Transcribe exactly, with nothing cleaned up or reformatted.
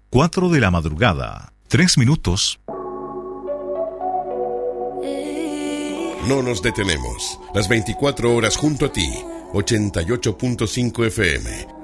cuatro de la madrugada, tres minutos. No nos detenemos. Las veinticuatro horas junto a ti. ochenta y ocho punto cinco F M.